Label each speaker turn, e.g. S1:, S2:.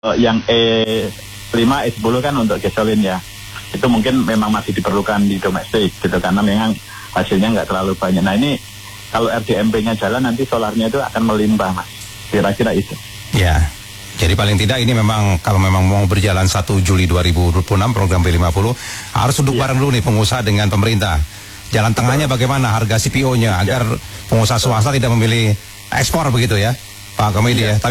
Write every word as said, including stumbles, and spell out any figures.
S1: Uh, yang E lima, E sepuluh kan untuk gasolin ya. Itu mungkin memang masih diperlukan di domestik gitu, karena memang hasilnya nggak terlalu banyak. Nah ini kalau R D M P-nya jalan, nanti solarnya itu akan melimpah, Mas. Kira-kira itu.
S2: Ya, jadi paling tidak ini memang kalau memang mau berjalan satu Juli dua ribu dua puluh enam program B lima puluh harus duduk ya. bareng dulu nih pengusaha dengan pemerintah. Jalan tengahnya bagaimana harga C P O-nya agar ya. pengusaha swasta tidak memilih ekspor begitu ya, Pak Komedi ya. ya.